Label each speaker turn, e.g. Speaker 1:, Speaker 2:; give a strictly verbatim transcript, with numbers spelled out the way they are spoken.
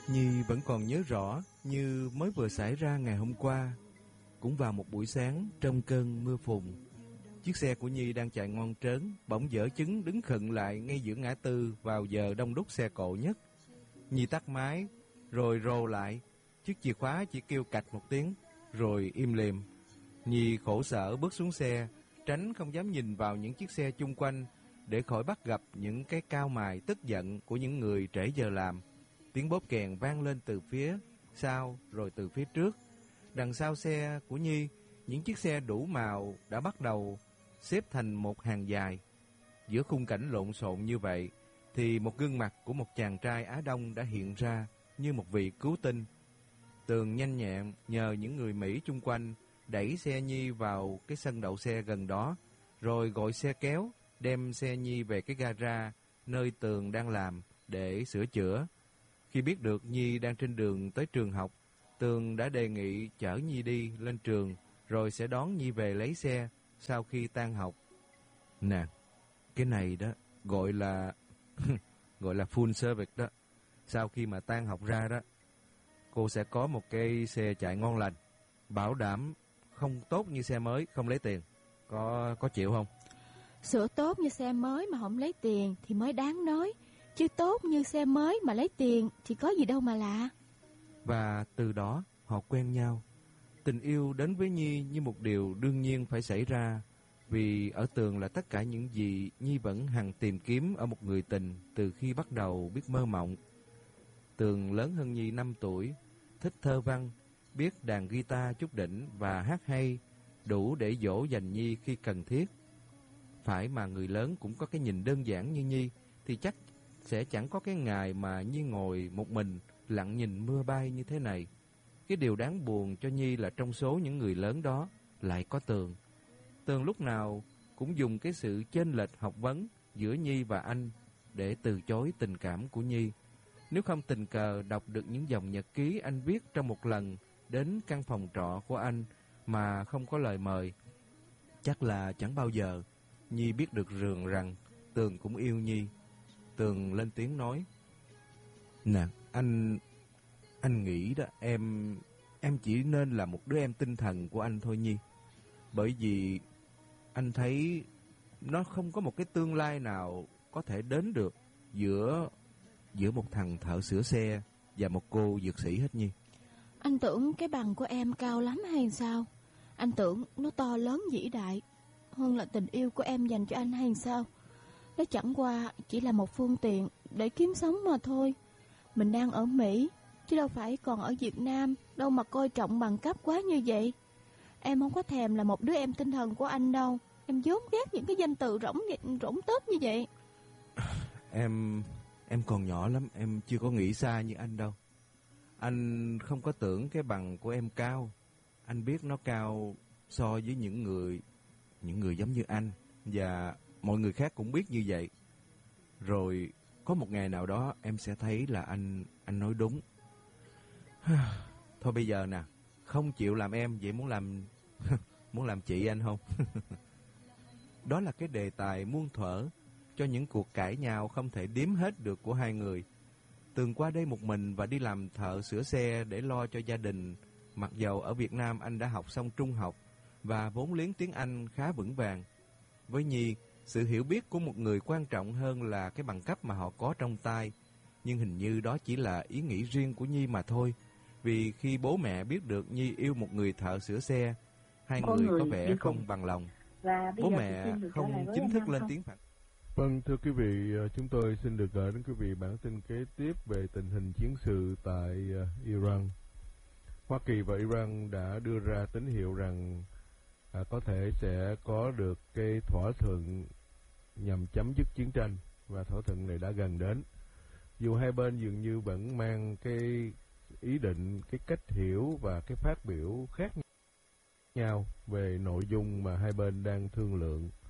Speaker 1: Nhi vẫn còn nhớ rõ như mới vừa xảy ra ngày hôm qua. Cũng vào một buổi sáng trong cơn mưa phùn, chiếc xe của Nhi đang chạy ngon trớn bỗng dở chứng đứng khựng lại ngay giữa ngã tư vào giờ đông đúc xe cộ nhất. Nhi tắt máy rồi rồ lại, chiếc chìa khóa chỉ kêu cạch một tiếng rồi im lìm. Nhi khổ sở bước xuống xe, tránh không dám nhìn vào những chiếc xe chung quanh để khỏi bắt gặp những cái cau mày tức giận của những người trễ giờ làm. Tiếng bóp kèn vang lên từ phía sau rồi từ phía trước. Đằng sau xe của Nhi, những chiếc xe đủ màu đã bắt đầu xếp thành một hàng dài. Giữa khung cảnh lộn xộn như vậy thì một gương mặt của một chàng trai Á Đông đã hiện ra như một vị cứu tinh. Tường nhanh nhẹn nhờ những người Mỹ chung quanh đẩy xe Nhi vào cái sân đậu xe gần đó, rồi gọi xe kéo đem xe Nhi về cái gara nơi Tường đang làm để sửa chữa. Khi biết được Nhi đang trên đường tới trường học, Tường đã đề nghị chở Nhi đi lên trường rồi sẽ đón Nhi về lấy xe sau khi tan học. Nè, cái này đó gọi là gọi là full service đó. Sau khi mà tan học ra đó, cô sẽ có một cái xe chạy ngon lành, bảo đảm không tốt như xe mới, không lấy tiền. Có có chịu không?
Speaker 2: Sửa tốt như xe mới mà không lấy tiền thì mới đáng nói, chứ tốt như xe mới mà lấy tiền thì có gì đâu mà lạ.
Speaker 1: Và từ đó họ quen nhau. Tình yêu đến với Nhi như một điều đương nhiên phải xảy ra, vì ở Tường là tất cả những gì Nhi vẫn hằng tìm kiếm ở một người tình từ khi bắt đầu biết mơ mộng. Tường lớn hơn Nhi năm tuổi, thích thơ văn, biết đàn guitar chút đỉnh và hát hay, đủ để dỗ dành Nhi khi cần thiết. Phải mà người lớn cũng có cái nhìn đơn giản như Nhi thì chắc sẽ chẳng có cái ngày mà Nhi ngồi một mình lặng nhìn mưa bay như thế này. Cái điều đáng buồn cho Nhi là trong số những người lớn đó lại có Tường. Tường lúc nào cũng dùng cái sự chênh lệch học vấn giữa Nhi và anh để từ chối tình cảm của Nhi. Nếu không tình cờ đọc được những dòng nhật ký anh viết trong một lần đến căn phòng trọ của anh mà không có lời mời, chắc là chẳng bao giờ Nhi biết được rường rằng Tường cũng yêu Nhi. Tường lên tiếng nói: Nè, anh anh nghĩ đó, em em chỉ nên là một đứa em tinh thần của anh thôi Nhi. Bởi vì anh thấy nó không có một cái tương lai nào có thể đến được giữa giữa một thằng thợ sửa xe và một cô dược sĩ hết Nhi.
Speaker 2: Anh tưởng cái bằng của em cao lắm hay sao? Anh tưởng nó to lớn vĩ đại hơn là tình yêu của em dành cho anh hay sao? Nó chẳng qua chỉ là một phương tiện để kiếm sống mà thôi. Mình đang ở Mỹ chứ đâu phải còn ở Việt Nam, đâu mà coi trọng bằng cấp quá như vậy. Em không có thèm là một đứa em tinh thần của anh đâu. Em vốn ghét những cái danh từ rỗng rỗng tớp như vậy.
Speaker 1: Em em còn nhỏ lắm, em chưa có nghĩ xa như anh đâu. Anh không có tưởng cái bằng của em cao. Anh biết nó cao so với những người những người giống như anh, và mọi người khác cũng biết như vậy. Rồi có một ngày nào đó em sẽ thấy là anh anh nói đúng. Thôi bây giờ nè, không chịu làm em, vậy muốn làm muốn làm chị anh không? Đó là cái đề tài muôn thuở cho những cuộc cãi nhau không thể đếm hết được của hai người. Tường qua đây một mình và đi làm thợ sửa xe để lo cho gia đình. Mặc dầu ở Việt Nam anh đã học xong trung học và vốn liếng tiếng Anh khá vững vàng. Với Nhi, sự hiểu biết của một người quan trọng hơn là cái bằng cấp mà họ có trong tay. Nhưng hình như đó chỉ là ý nghĩ riêng của Nhi mà thôi. Vì khi bố mẹ biết được Nhi yêu một người thợ sửa xe, hai người, người có vẻ không bằng lòng.
Speaker 3: Và
Speaker 1: bố mẹ không chính thức lên tiếng phản.
Speaker 4: Vâng, thưa quý vị, chúng tôi xin được gửi đến quý vị bản tin kế tiếp về tình hình chiến sự tại Iran. Hoa Kỳ và Iran đã đưa ra tín hiệu rằng à, có thể sẽ có được cái thỏa thuận nhằm chấm dứt chiến tranh, và thỏa thuận này đã gần đến. Dù hai bên dường như vẫn mang cái ý định, cái cách hiểu và cái phát biểu khác nhau về nội dung mà hai bên đang thương lượng.